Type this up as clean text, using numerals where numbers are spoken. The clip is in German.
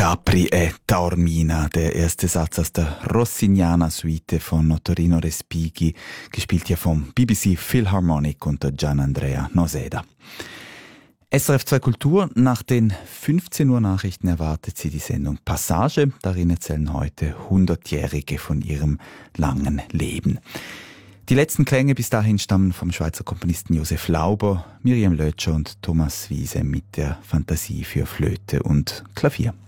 Capri e Taormina, der erste Satz aus der Rossignana-Suite von Nottorino Respighi, gespielt hier vom BBC Philharmonic unter Gianandrea Noseda. SRF 2 Kultur, nach den 15 Uhr Nachrichten erwartet Sie die Sendung Passage. Darin erzählen heute 100-Jährige von ihrem langen Leben. Die letzten Klänge bis dahin stammen vom Schweizer Komponisten Josef Lauber, Miriam Lötscher und Thomas Wiese mit der Fantasie für Flöte und Klavier.